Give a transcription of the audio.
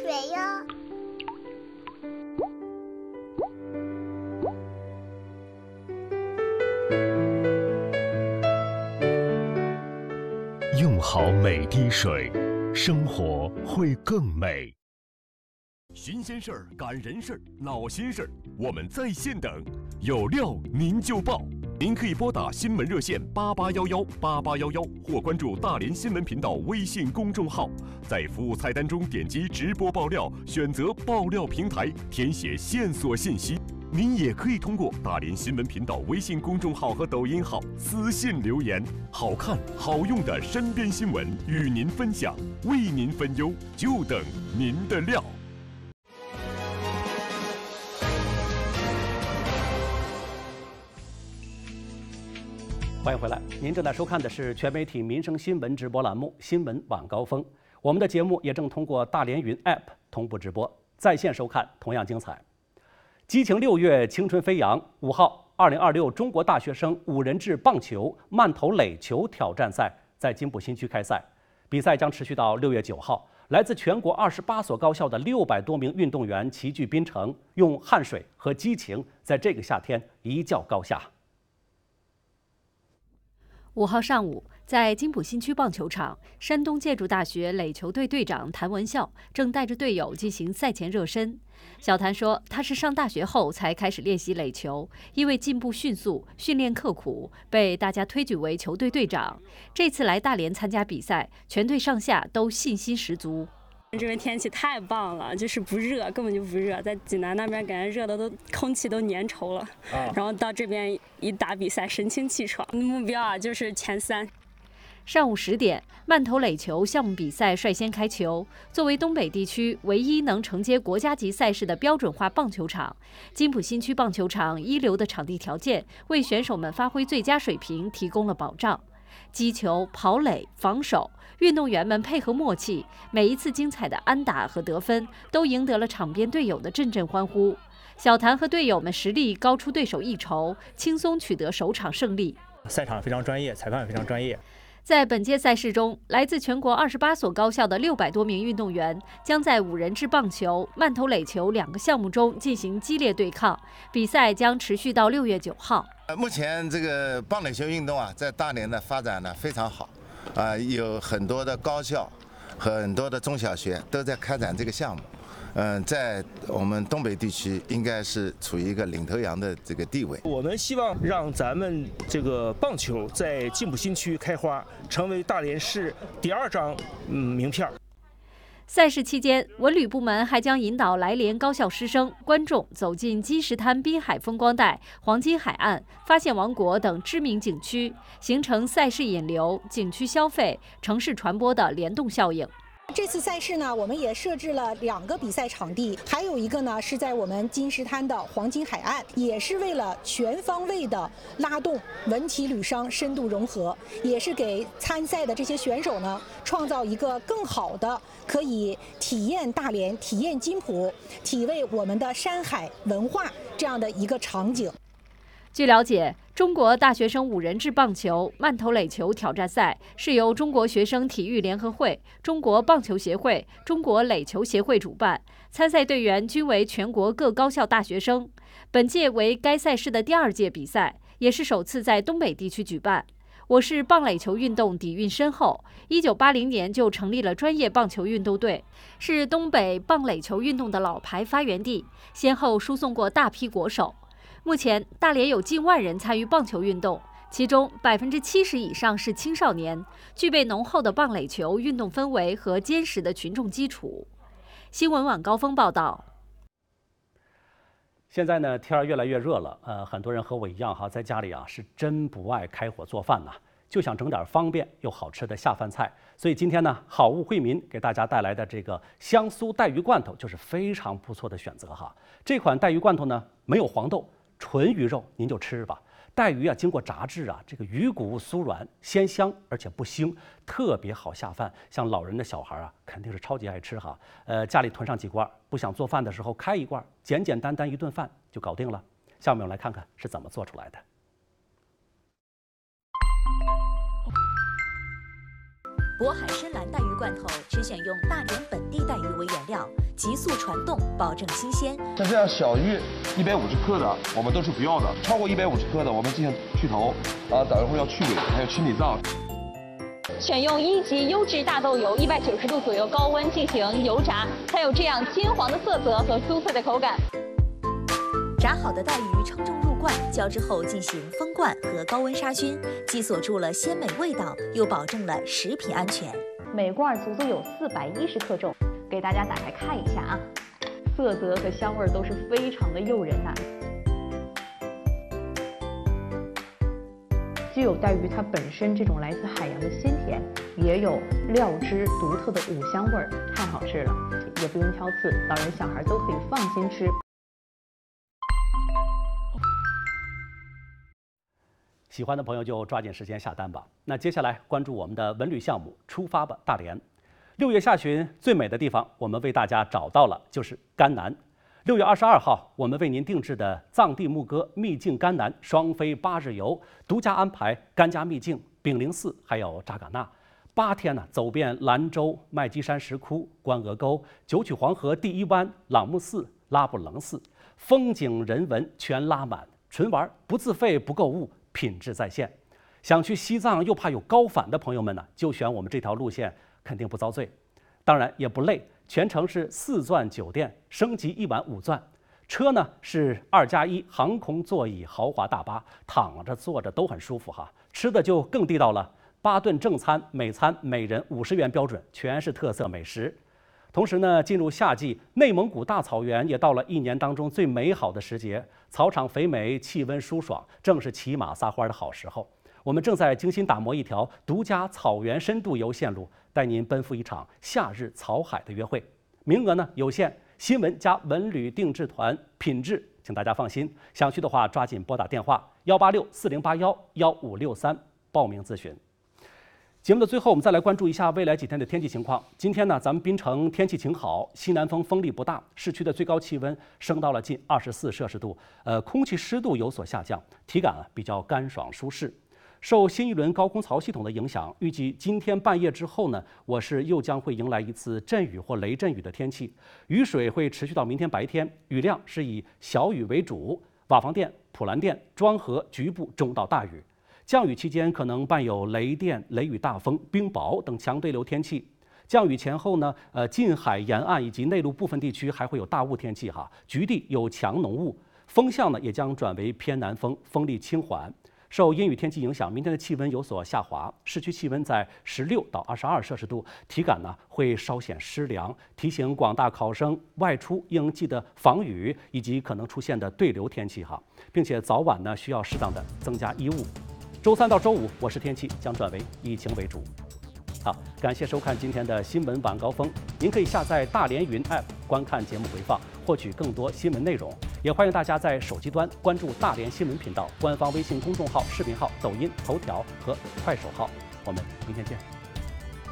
水哟。 用好每滴水，生活会更美。新鲜事儿、赶人事儿、闹心事儿，我们在线等，有料您就报。您可以拨打新闻热线88118811，或关注大连新闻频道微信公众号，在服务菜单中点击直播爆料，选择爆料平台，填写线索信息。您也可以通过大连新闻频道微信公众号和抖音号私信留言，好看好用的身边新闻与您分享，为您分忧，就等您的料。 欢迎回来，您正在收看的是全媒体民生新闻直播栏目《新闻晚高峰》，我们的节目也正通过大连云 App 同步直播，在线收看同样精彩。激情6月，青春飞扬。5号，2026中国大学生5人制棒球、慢投垒球挑战赛在金浦新区开赛，比赛将持续到6月9号。来自全国28所高校的600多名运动员齐聚槟城，用汗水和激情在这个夏天一较高下。 5号上午，在金浦新区棒球场，山东建筑大学垒球队队长谭文孝正带着队友进行赛前热身。小谭说，他是上大学后才开始练习垒球，因为进步迅速，训练刻苦，被大家推举为球队队长。这次来大连参加比赛，全队上下都信心十足。 这边天气太棒了，就是不热，根本就不热。在济南那边感觉热的都空气都粘稠了，然后到这边一打比赛神清气爽。目标啊就是前3。 上午10点，慢投垒球项目比赛率先开球。作为东北地区唯一能承接国家级赛事的标准化棒球场，金浦新区棒球场一流的场地条件为选手们发挥最佳水平提供了保障。击球、跑垒、防守，运动员们配合默契，每一次精彩的安打和得分都赢得了场边队友的阵阵欢呼。小谭和队友们实力高出对手一筹，轻松取得首场胜利。 赛场非常专业，裁判也非常专业。 在本届赛事中，来自全国28所高校的600多名运动员将在5人制棒球、慢投垒球2个项目中进行激烈对抗，比赛将持续到6月9号。 目前这个棒垒球运动啊，在大连的发展呢非常好，有很多的高校和很多的中小学都在开展这个项目。在我们东北地区应该是处于一个领头羊的这个地位。 我们希望让咱们这个棒球在金浦新区开花，成为大连市第2张名片。 赛事期间，文旅部门还将引导来连高校师生、观众走进金石滩滨海风光带、黄金海岸、发现王国等知名景区，形成赛事引流、景区消费、城市传播的联动效应。 这次赛事呢，我们也设置了2个比赛场地，还有一个呢是在我们金石滩的黄金海岸，也是为了全方位的拉动文体旅商深度融合，也是给参赛的这些选手呢创造一个更好的可以体验大连、体验金浦、体味我们的山海文化这样的一个场景。 据了解，中国大学生5人制棒球、慢投垒球挑战赛是由中国学生体育联合会、中国棒球协会、中国垒球协会主办，参赛队员均为全国各高校大学生。本届为该赛事的第2届比赛，也是首次在东北地区举办。我市棒垒球运动底蕴深厚，1980年就成立了专业棒球运动队，是东北棒垒球运动的老牌发源地，先后输送过大批国手。目前，大连有近万人参与棒球运动，其中70%以上是青少年，具备浓厚的棒垒球运动氛围和坚实的群众基础。新闻晚高峰报道。 现在呢，天儿越来越热了，很多人和我一样在家里是真不爱开火做饭呐，就想整点方便又好吃的下饭菜。所以今天呢，好物惠民给大家带来的这个香酥带鱼罐头就是非常不错的选择哈。这款带鱼罐头呢，没有黄豆，纯鱼肉，您就吃吧。带鱼经过炸制这个鱼骨酥软鲜香，而且不腥，特别好下饭。像老人的小孩肯定是超级爱吃哈。家里囤上几罐，不想做饭的时候开一罐，简简单单一顿饭就搞定了。下面我们来看看是怎么做出来的。 渤海深蓝带鱼罐头只选用大连本地带鱼为原料，急速传冻，保证新鲜。 像这样小鱼150克的，我们都是不要的；超过150克的，我们进行去头，等一会儿要去尾，还有清理脏。 选用1级优质大豆油，190度左右高温进行油炸，才有这样金黄的色泽和酥脆的口感。 炸好的带鱼称重入罐，浇之后进行封罐和高温杀菌，既锁住了鲜美味道，又保证了食品安全。 每罐足足有410克重，给大家打开看一下啊，色泽和香味都是非常的诱人呐。既有带鱼它本身这种来自海洋的鲜甜，也有料汁独特的五香味儿，太好吃了，也不用挑刺，老人小孩都可以放心吃。 喜欢的朋友就抓紧时间下单吧。那接下来关注我们的文旅项目，出发吧大连。6月下旬最美的地方，我们为大家找到了，就是甘南。6月22号，我们为您定制的藏地牧歌秘境甘南双飞8日游，独家安排甘家秘境、炳灵寺还有扎尕那，8天呢，走遍兰州、麦积山石窟、关鹅沟、九曲黄河第1湾、朗木寺、拉卜楞寺，风景人文全拉满，纯玩不自费不购物，品质在线。想去西藏又怕有高反的朋友们呢，就选我们这条路线，肯定不遭罪，当然也不累。全程是4钻酒店，升级1晚5钻。车呢是2+1航空座椅豪华大巴，躺着坐着都很舒服哈。吃的就更地道了，8顿正餐，每餐每人50元标准，全是特色美食。同时呢，进入夏季，内蒙古大草原也到了1年当中最美好的时节，草场肥美，气温舒爽，正是骑马撒欢的好时候。我们正在精心打磨一条独家草原深度游线路，带您奔赴一场夏日草海的约会。名额呢有限，新闻加文旅定制团，品质请大家放心。想去的话，抓紧拨打电话18640811563报名咨询。节目的最后，我们再来关注一下未来几天的天气情况。今天呢，咱们槟城天气晴好，西南风风力不大，市区的最高气温升到了近24摄氏度，空气湿度有所下降，体感比较干爽舒适。受新一轮高空槽系统的影响，预计今天半夜之后呢，我市又将会迎来一次阵雨或雷阵雨的天气，雨水会持续到明天白天，雨量是以小雨为主，瓦房店、普兰店、庄河局部中到大雨。降雨期间可能伴有雷电、雷雨大风、冰雹等强对流天气。降雨前后呢，近海沿岸以及内陆部分地区还会有大雾天气哈，局地有强浓雾，风向呢也将转为偏南风，风力轻缓。受阴雨天气影响，明天的气温有所下滑，市区气温在16到22摄氏度，体感呢会稍显湿凉。提醒广大考生外出应记得防雨以及可能出现的对流天气哈，并且早晚呢需要适当的增加衣物。周3到周5，我市天气将转为以晴为主。好，感谢收看今天的新闻晚高峰。您可以下载大连云 App 观看节目回放，获取更多新闻内容。也欢迎大家在手机端关注大连新闻频道官方微信公众号、视频号、抖音、头条和快手号。我们明天见。